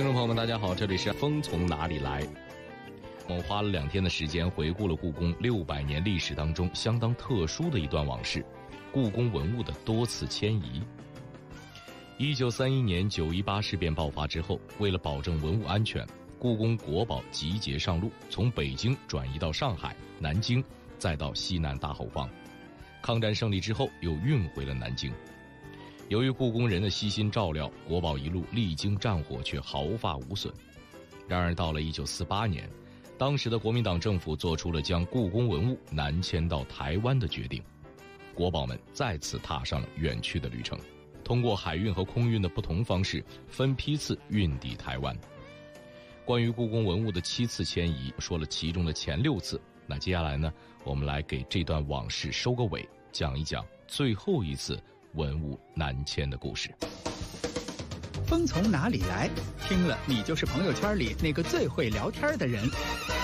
听众朋友们大家好，这里是风从哪里来。我们花了2天的时间回顾了故宫600年历史当中相当特殊的一段往事，故宫文物的多次迁移。1931年9·18事变爆发之后，为了保证文物安全，故宫国宝集结上路，从北京转移到上海、南京，再到西南大后方。抗战胜利之后又运回了南京。由于故宫人的悉心照料，国宝一路历经战火却毫发无损。然而到了1948年，当时的国民党政府做出了将故宫文物南迁到台湾的决定，国宝们再次踏上了远去的旅程，通过海运和空运的不同方式，分批次运抵台湾。关于故宫文物的7次迁移，说了其中的前6次，那接下来呢，我们来给这段往事收个尾，讲一讲最后一次文物南迁的故事。 风从哪里来？听了你就是朋友圈里那个最会聊天的人。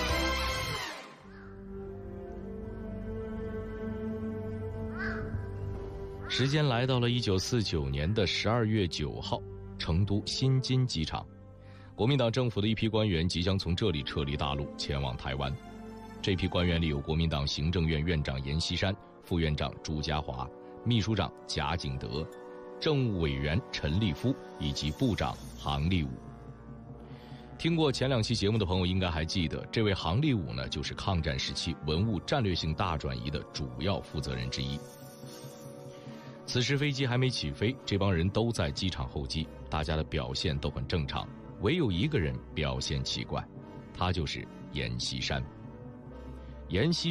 时间来到了1949年的12月9号，成都新津机场，国民党政府的一批官员即将从这里撤离大陆，前往台湾。这批官员里有国民党行政院院长阎锡山、副院长朱家骅、秘书长贾景德、政务委员陈立夫以及部长杭立武。听过前2期节目的朋友应该还记得，这位杭立武呢，就是抗战时期文物战略性大转移的主要负责人之一。此时飞机还没起飞，这帮人都在机场候机，大家的表现都很正常，唯有一个人表现奇怪，他就是阎锡山。阎锡